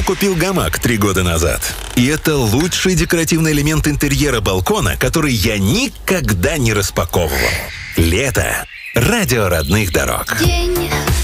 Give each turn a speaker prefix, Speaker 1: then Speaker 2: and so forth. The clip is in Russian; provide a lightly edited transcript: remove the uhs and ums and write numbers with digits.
Speaker 1: купил гамак 3 года назад. И это лучший декоративный элемент интерьера балкона, который я никогда не распаковывал. Лето. Радио родных дорог.
Speaker 2: День